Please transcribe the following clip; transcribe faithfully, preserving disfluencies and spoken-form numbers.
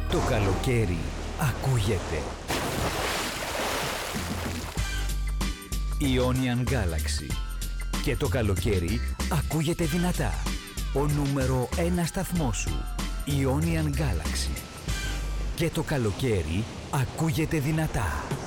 Το καλοκαίρι ακούγεται. Ionian Galaxy. Και το καλοκαίρι ακούγεται δυνατά. Ο νούμερο ένα σταθμός σου. Ionian Galaxy. Και το καλοκαίρι ακούγεται δυνατά.